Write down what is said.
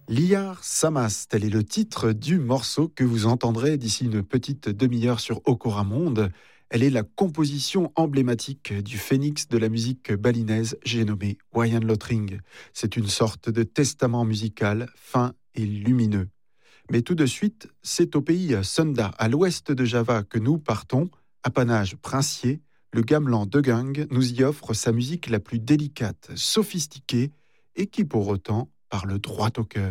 Liar Samas, tel est le titre du morceau que vous entendrez d'ici une petite demi-heure sur Okora Monde. Elle est la composition emblématique du phénix de la musique balinaise, j'ai nommé Wayan Lotring. C'est une sorte de testament musical fin et lumineux. Mais tout de suite, c'est au pays Sunda, à l'ouest de Java, que nous partons, apanage princier. Le gamelan Degung nous y offre sa musique la plus délicate, sophistiquée et qui pour autant parle droit au cœur.